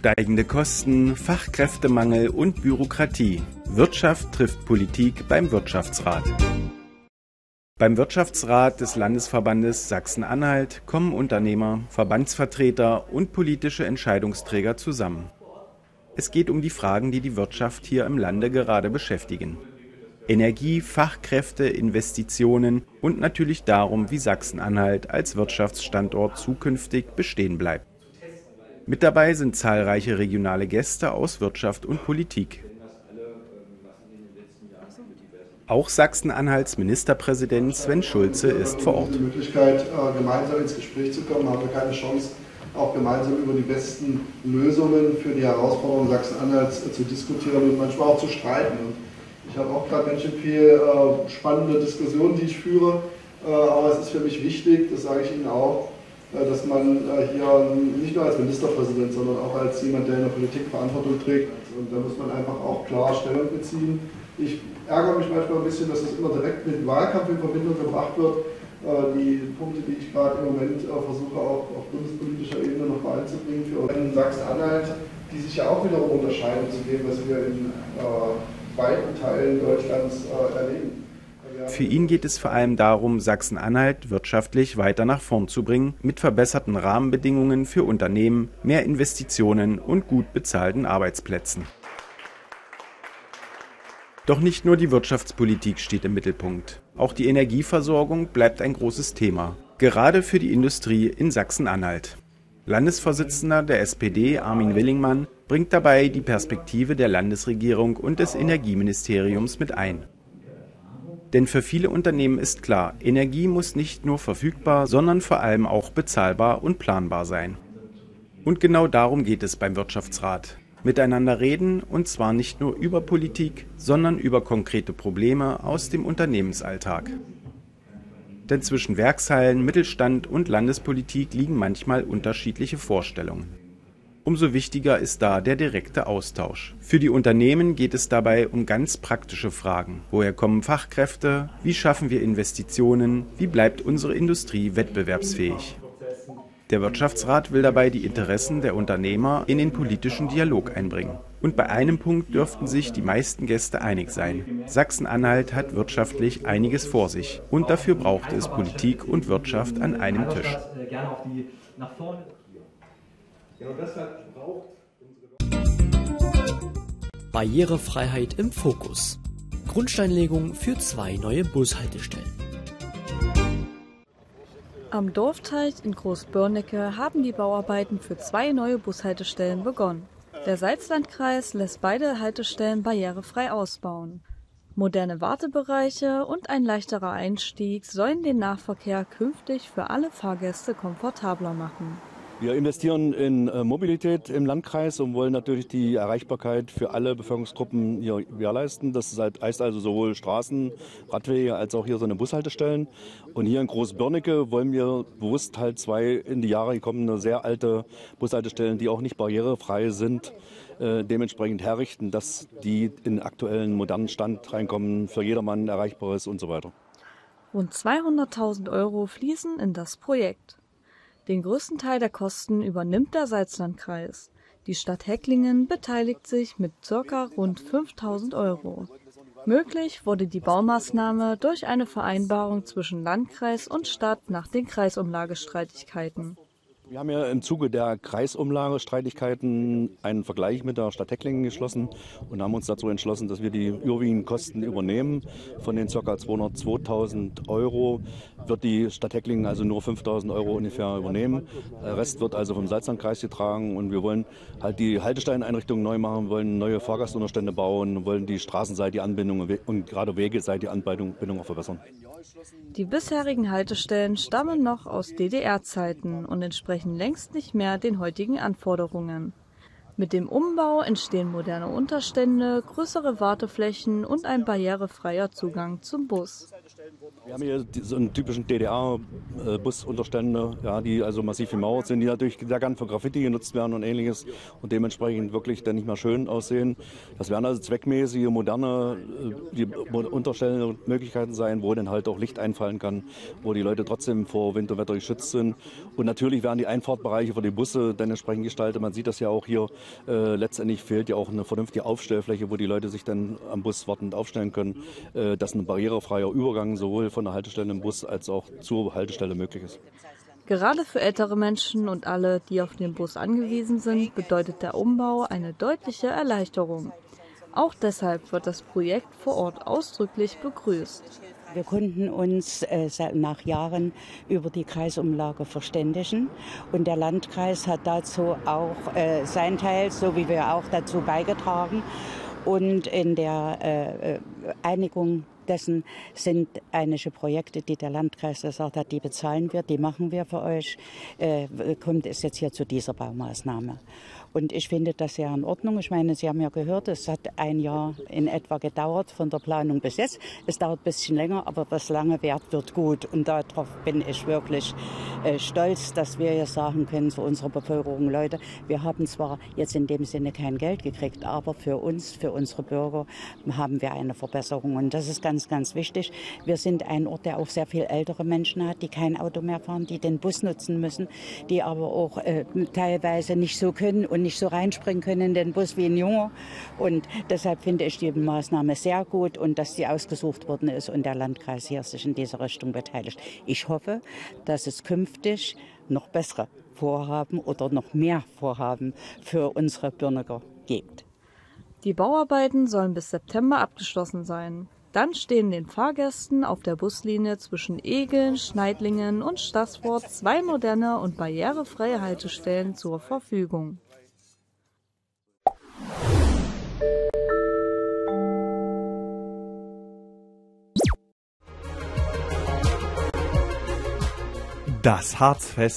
Steigende Kosten, Fachkräftemangel und Bürokratie. Wirtschaft trifft Politik beim Wirtschaftsrat. Beim Wirtschaftsrat des Landesverbandes Sachsen-Anhalt kommen Unternehmer, Verbandsvertreter und politische Entscheidungsträger zusammen. Es geht um die Fragen, die die Wirtschaft hier im Lande gerade beschäftigen. Energie, Fachkräfte, Investitionen und natürlich darum, wie Sachsen-Anhalt als Wirtschaftsstandort zukünftig bestehen bleibt. Mit dabei sind zahlreiche regionale Gäste aus Wirtschaft und Politik. Auch Sachsen-Anhalts Ministerpräsident Sven Schulze ist vor Ort. Die Möglichkeit, gemeinsam ins Gespräch zu kommen, haben wir keine Chance, auch gemeinsam über die besten Lösungen für die Herausforderungen Sachsen-Anhalts zu diskutieren und manchmal auch zu streiten. Und ich habe auch gerade ganz schön viel spannende Diskussionen, die ich führe, aber es ist für mich wichtig, das sage ich Ihnen auch, dass man hier nicht nur als Ministerpräsident, sondern auch als jemand, der in der Politik Verantwortung trägt. Und da muss man einfach auch klar Stellung beziehen. Ich ärgere mich manchmal ein bisschen, dass das immer direkt mit dem Wahlkampf in Verbindung gebracht wird. Die Punkte, die ich gerade im Moment versuche, auch auf bundespolitischer Ebene noch mal einzubringen für Sachsen-Anhalt, die sich ja auch wiederum unterscheiden zu dem, was wir in weiten Teilen Deutschlands erleben. Für ihn geht es vor allem darum, Sachsen-Anhalt wirtschaftlich weiter nach vorn zu bringen, mit verbesserten Rahmenbedingungen für Unternehmen, mehr Investitionen und gut bezahlten Arbeitsplätzen. Doch nicht nur die Wirtschaftspolitik steht im Mittelpunkt. Auch die Energieversorgung bleibt ein großes Thema, gerade für die Industrie in Sachsen-Anhalt. Landesvorsitzender der SPD, Armin Willingmann, bringt dabei die Perspektive der Landesregierung und des Energieministeriums mit ein. Denn für viele Unternehmen ist klar, Energie muss nicht nur verfügbar, sondern vor allem auch bezahlbar und planbar sein. Und genau darum geht es beim Wirtschaftsrat. Miteinander reden, und zwar nicht nur über Politik, sondern über konkrete Probleme aus dem Unternehmensalltag. Denn zwischen Werkshallen, Mittelstand und Landespolitik liegen manchmal unterschiedliche Vorstellungen. Umso wichtiger ist da der direkte Austausch. Für die Unternehmen geht es dabei um ganz praktische Fragen. Woher kommen Fachkräfte? Wie schaffen wir Investitionen? Wie bleibt unsere Industrie wettbewerbsfähig? Der Wirtschaftsrat will dabei die Interessen der Unternehmer in den politischen Dialog einbringen. Und bei einem Punkt dürften sich die meisten Gäste einig sein. Sachsen-Anhalt hat wirtschaftlich einiges vor sich. Und dafür braucht es Politik und Wirtschaft an einem Tisch. Barrierefreiheit im Fokus. Grundsteinlegung für 2 neue Bushaltestellen. Am Dorfteich in Großbörnecke haben die Bauarbeiten für 2 neue Bushaltestellen begonnen. Der Salzlandkreis lässt beide Haltestellen barrierefrei ausbauen. Moderne Wartebereiche und ein leichterer Einstieg sollen den Nahverkehr künftig für alle Fahrgäste komfortabler machen. Wir investieren in Mobilität im Landkreis und wollen natürlich die Erreichbarkeit für alle Bevölkerungsgruppen hier gewährleisten. Das heißt also sowohl Straßen, Radwege als auch hier so eine Bushaltestellen. Und hier in Großbörnecke wollen wir bewusst halt 2 in die Jahre gekommene, sehr alte Bushaltestellen, die auch nicht barrierefrei sind, dementsprechend herrichten, dass die in den aktuellen modernen Stand reinkommen, für jedermann erreichbar ist und so weiter. Rund 200.000 € fließen in das Projekt. Den größten Teil der Kosten übernimmt der Salzlandkreis. Die Stadt Hecklingen beteiligt sich mit ca. rund 5.000 €. Möglich wurde die Baumaßnahme durch eine Vereinbarung zwischen Landkreis und Stadt nach den Kreisumlagestreitigkeiten. Wir haben ja im Zuge der Kreisumlagestreitigkeiten einen Vergleich mit der Stadt Hecklingen geschlossen und haben uns dazu entschlossen, dass wir die überwiegenden Kosten übernehmen. Von den ca. 202.000 € wird die Stadt Hecklingen also nur 5.000 € ungefähr übernehmen. Der Rest wird also vom Salzlandkreis getragen und wir wollen halt die Haltesteineinrichtungen neu machen, wollen neue Fahrgastunterstände bauen, wollen die straßenseitige Anbindung und gerade wegeseitige Anbindung auch verbessern. Die bisherigen Haltestellen stammen noch aus DDR-Zeiten und entsprechen längst nicht mehr den heutigen Anforderungen. Mit dem Umbau entstehen moderne Unterstände, größere Warteflächen und ein barrierefreier Zugang zum Bus. Wir haben hier so einen typischen DDR-Busunterstände, ja, die also massiv gemauert sind, die natürlich sehr gern für Graffiti genutzt werden und ähnliches und dementsprechend wirklich dann nicht mehr schön aussehen. Das werden also zweckmäßige, moderne Unterstellmöglichkeiten sein, wo dann halt auch Licht einfallen kann, wo die Leute trotzdem vor Winterwetter geschützt sind. Und natürlich werden die Einfahrtbereiche für die Busse dann entsprechend gestaltet. Man sieht das ja auch hier Letztendlich fehlt ja auch eine vernünftige Aufstellfläche, wo die Leute sich dann am Bus wartend aufstellen können, dass ein barrierefreier Übergang sowohl von der Haltestelle im Bus als auch zur Haltestelle möglich ist. Gerade für ältere Menschen und alle, die auf den Bus angewiesen sind, bedeutet der Umbau eine deutliche Erleichterung. Auch deshalb wird das Projekt vor Ort ausdrücklich begrüßt. Wir konnten uns nach Jahren über die Kreisumlage verständigen und der Landkreis hat dazu auch seinen Teil, so wie wir auch dazu beigetragen. Und in der Einigung dessen sind einige Projekte, die der Landkreis gesagt hat, die bezahlen wir, die machen wir für euch, kommt es jetzt hier zu dieser Baumaßnahme. Und ich finde das sehr in Ordnung. Ich meine, Sie haben ja gehört, es hat ein Jahr in etwa gedauert von der Planung bis jetzt. Es dauert ein bisschen länger, aber was lange währt, wird gut. Und darauf bin ich wirklich stolz, dass wir jetzt sagen können zu unserer Bevölkerung, Leute, wir haben zwar jetzt in dem Sinne kein Geld gekriegt, aber für uns, für unsere Bürger haben wir eine Verbesserung. Und das ist ganz, ganz wichtig. Wir sind ein Ort, der auch sehr viel ältere Menschen hat, die kein Auto mehr fahren, die den Bus nutzen müssen, die aber auch teilweise nicht so können und nicht so reinspringen können in den Bus wie ein Junger. Und deshalb finde ich die Maßnahme sehr gut und dass sie ausgesucht worden ist und der Landkreis hier sich in dieser Richtung beteiligt. Ich hoffe, dass es künftig noch bessere Vorhaben oder noch mehr Vorhaben für unsere Bürger gibt. Die Bauarbeiten sollen bis September abgeschlossen sein. Dann stehen den Fahrgästen auf der Buslinie zwischen Egeln, Schneidlingen und Staßfurt 2 moderne und barrierefreie Haltestellen zur Verfügung. Das Harzfest